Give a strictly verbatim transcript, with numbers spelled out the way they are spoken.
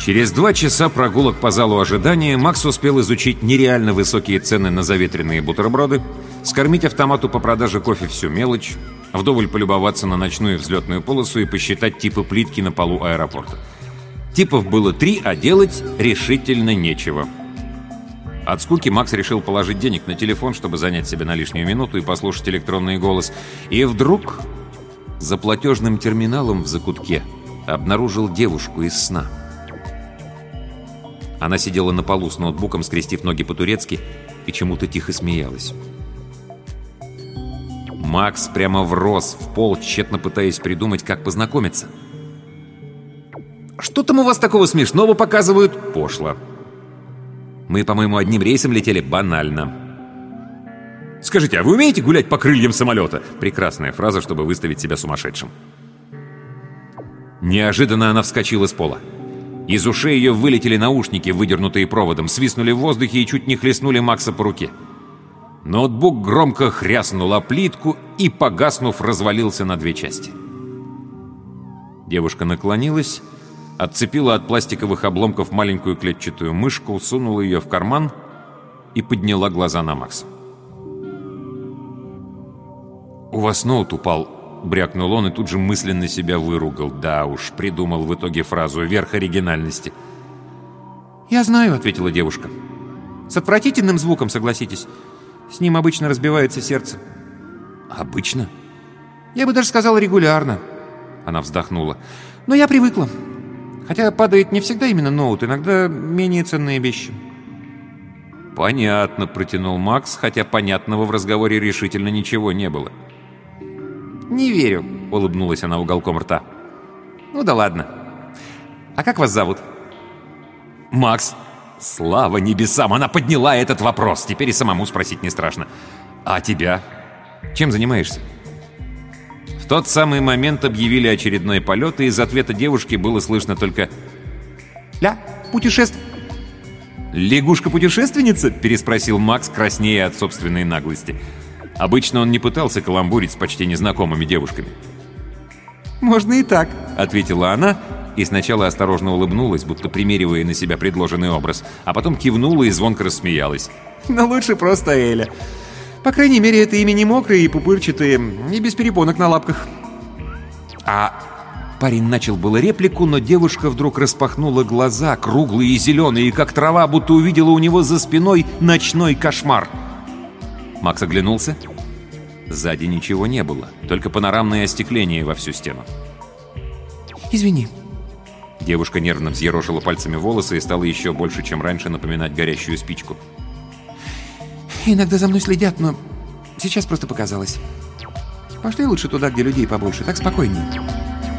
Через два часа прогулок по залу ожидания Макс успел изучить нереально высокие цены на заветренные бутерброды, скормить автомату по продаже кофе всю мелочь, вдоволь полюбоваться на ночную взлетную полосу и посчитать типы плитки на полу аэропорта. Типов было три, а делать решительно нечего. От скуки Макс решил положить денег на телефон, чтобы занять себя на лишнюю минуту и послушать электронный голос. И вдруг за платежным терминалом в закутке обнаружил девушку из сна. Она сидела на полу с ноутбуком, скрестив ноги по-турецки, и чему-то тихо смеялась. Макс прямо врос в пол, тщетно пытаясь придумать, как познакомиться. «Что там у вас такого смешного показывают?» «Пошло». «Мы, по-моему, одним рейсом летели». «Банально». «Скажите, а вы умеете гулять по крыльям самолета?» Прекрасная фраза, чтобы выставить себя сумасшедшим. Неожиданно она вскочила с пола. Из ушей ее вылетели наушники, выдернутые проводом, свистнули в воздухе и чуть не хлестнули Макса по руке. Ноутбук громко хряснул о плитку и, погаснув, развалился на две части. Девушка наклонилась, отцепила от пластиковых обломков маленькую клетчатую мышку, сунула ее в карман и подняла глаза на Макса. «У вас ноут упал», — брякнул он и тут же мысленно себя выругал. Да уж, придумал в итоге фразу верх оригинальности. «Я знаю», — ответила девушка. «С отвратительным звуком, согласитесь. С ним обычно разбивается сердце». «Обычно?» «Я бы даже сказала, регулярно». Она вздохнула. «Но я привыкла. Хотя падает не всегда именно ноут, иногда менее ценные вещи». «Понятно», — протянул Макс, хотя понятного в разговоре решительно ничего не было. «Не верю», — улыбнулась она уголком рта. «Ну да ладно. А как вас зовут?» «Макс». Слава небесам, она подняла этот вопрос. Теперь и самому спросить не страшно. «А тебя? Чем занимаешься?» В тот самый момент объявили очередной полет, и из ответа девушки было слышно только «Ля, путешествие». «Лягушка-путешественница?» — переспросил Макс, краснея от собственной наглости. Обычно он не пытался каламбурить с почти незнакомыми девушками. «Можно и так», — ответила она, и сначала осторожно улыбнулась, будто примеривая на себя предложенный образ, а потом кивнула и звонко рассмеялась. «Но лучше просто Эля. По крайней мере, это имя не мокрые и пупырчатые, и без перепонок на лапках». «А...» Парень начал было реплику, но девушка вдруг распахнула глаза, круглые и зеленые, как трава, будто увидела у него за спиной ночной кошмар. Макс оглянулся. Сзади ничего не было, только панорамное остекление во всю стену. «Извини». Девушка нервно взъерошила пальцами волосы и стала еще больше, чем раньше, напоминать горящую спичку. «Иногда за мной следят, но сейчас просто показалось. Пошли лучше туда, где людей побольше, так спокойнее».